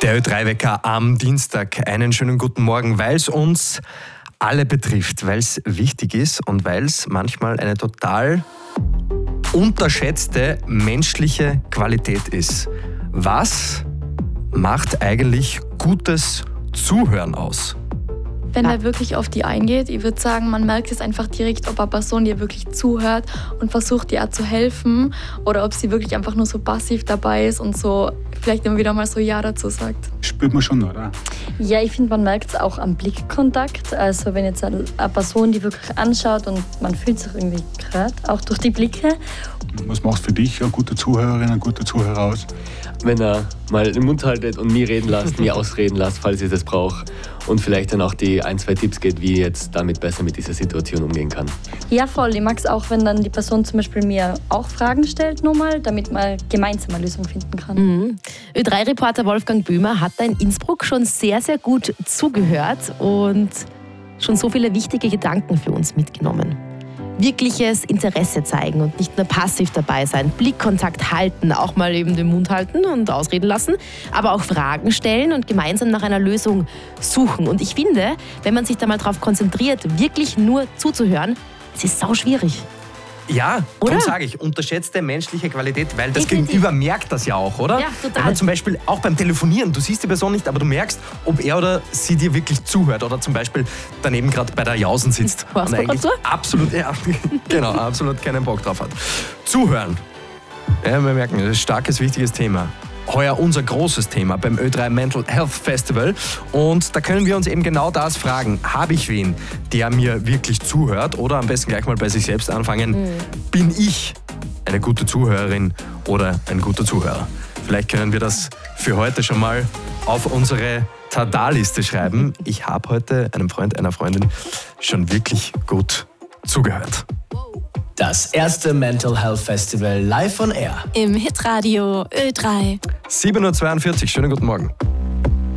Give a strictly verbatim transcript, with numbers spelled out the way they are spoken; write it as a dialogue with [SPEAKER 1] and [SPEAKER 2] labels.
[SPEAKER 1] Der Ö drei Wecker am Dienstag. Einen schönen guten Morgen, weil es uns alle betrifft, weil es wichtig ist und weil es manchmal eine total unterschätzte menschliche Qualität ist. Was macht eigentlich gutes Zuhören aus?
[SPEAKER 2] Wenn er wirklich auf die eingeht, ich würde sagen, man merkt es einfach direkt, ob eine Person dir wirklich zuhört und versucht, dir auch zu helfen oder ob sie wirklich einfach nur so passiv dabei ist und so vielleicht immer wieder mal so Ja dazu sagt.
[SPEAKER 3] Spürt man schon, oder?
[SPEAKER 4] Ja, ich finde, man merkt es auch am Blickkontakt. Also wenn jetzt eine Person die wirklich anschaut und man fühlt sich irgendwie gehört, auch durch die Blicke.
[SPEAKER 3] Was macht für dich eine gute Zuhörerin, ein guter Zuhörer aus?
[SPEAKER 5] Wenn er mal den Mund haltet und mich reden lässt, mich ausreden lässt, falls ich das brauche. Und vielleicht dann auch die ein, zwei Tipps gibt, wie ich jetzt damit besser mit dieser Situation umgehen kann.
[SPEAKER 4] Ja, voll. Ich mag es auch, wenn dann die Person zum Beispiel mir auch Fragen stellt, nochmal, damit man gemeinsam eine Lösung finden kann.
[SPEAKER 6] Mhm. Ö drei Reporter Wolfgang Böhmer hat da in Innsbruck schon sehr, sehr gut zugehört und schon so viele wichtige Gedanken für uns mitgenommen. Wirkliches Interesse zeigen und nicht nur passiv dabei sein, Blickkontakt halten, auch mal eben den Mund halten und ausreden lassen, aber auch Fragen stellen und gemeinsam nach einer Lösung suchen. Und ich finde, wenn man sich da mal drauf konzentriert, wirklich nur zuzuhören, es ist sau schwierig.
[SPEAKER 1] Ja,
[SPEAKER 6] Oder?
[SPEAKER 1] darum sage ich, unterschätzte menschliche Qualität, weil das
[SPEAKER 6] Definitiv.
[SPEAKER 1] Gegenüber merkt das ja auch, oder?
[SPEAKER 6] Ja, total.
[SPEAKER 1] Wenn man zum Beispiel auch beim Telefonieren, du siehst die Person nicht, aber du merkst, ob er oder sie dir wirklich zuhört oder zum Beispiel daneben gerade bei der Jausen sitzt
[SPEAKER 6] Was,
[SPEAKER 1] und eigentlich
[SPEAKER 6] Papa?
[SPEAKER 1] absolut, ja, genau, absolut keinen Bock drauf hat. Zuhören. Ja, wir merken, das ist ein starkes, wichtiges Thema. Heuer unser großes Thema beim Ö drei Mental Health Festival. Und da können wir uns eben genau das fragen. Habe ich wen, der mir wirklich zuhört? Oder am besten gleich mal bei sich selbst anfangen. Mhm. Bin ich eine gute Zuhörerin oder ein guter Zuhörer? Vielleicht können wir das für heute schon mal auf unsere Tada-Liste schreiben. Ich habe heute einem Freund, einer Freundin schon wirklich gut zugehört.
[SPEAKER 7] Das erste Mental Health Festival live on air.
[SPEAKER 8] Im Hitradio Ö drei.
[SPEAKER 1] sieben Uhr zweiundvierzig, schönen guten Morgen.